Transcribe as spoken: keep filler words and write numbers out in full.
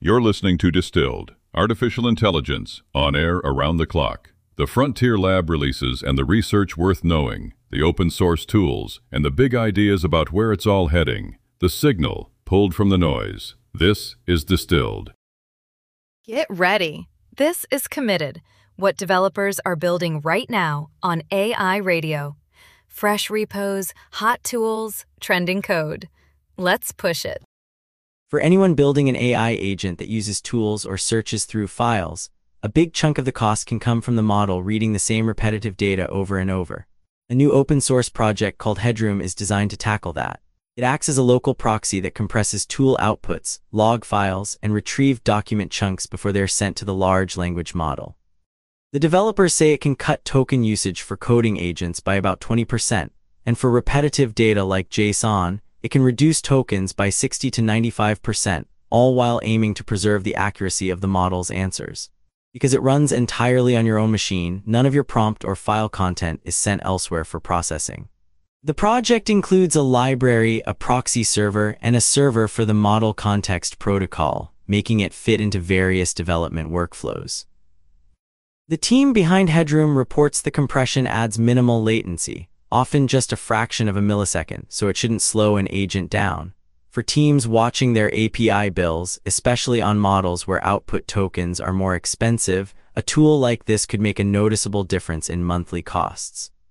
You're listening to Distilled, Artificial Intelligence, on air around the clock. The Frontier Lab releases and the research worth knowing, the open source tools, and the big ideas about where it's all heading. The signal pulled from the noise. This is Distilled. Get ready. This is Committed, what developers are building right now on A I Radio. Fresh repos, hot tools, trending code. Let's push it. For anyone building an A I agent that uses tools or searches through files, a big chunk of the cost can come from the model reading the same repetitive data over and over. A new open-source project called Headroom is designed to tackle that. It acts as a local proxy that compresses tool outputs, log files, and retrieved document chunks before they're sent to the large language model. The developers say it can cut token usage for coding agents by about twenty percent, and for repetitive data like JSON, it can reduce tokens by sixty to ninety-five percent, all while aiming to preserve the accuracy of the model's answers. Because it runs entirely on your own machine, none of your prompt or file content is sent elsewhere for processing. The project includes a library, a proxy server, and a server for the Model Context Protocol, making it fit into various development workflows. The team behind Headroom reports the compression adds minimal latency, often just a fraction of a millisecond, so it shouldn't slow an agent down. For teams watching their A P I bills, especially on models where output tokens are more expensive, a tool like this could make a noticeable difference in monthly costs.